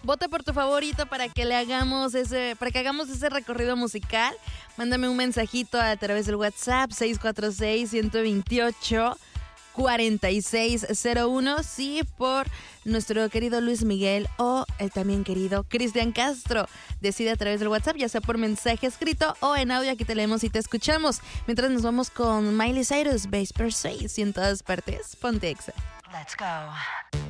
Vota por tu favorito para que hagamos ese recorrido musical. Mándame un mensajito a través del WhatsApp 646-128-4601. Sí, por nuestro querido Luis Miguel o el también querido Cristian Castro. Decide a través del WhatsApp, ya sea por mensaje escrito o en audio. Aquí te leemos y te escuchamos. Mientras nos vamos con Miley Cyrus, Base Per 6 y en todas partes, ponte Exa. Let's go.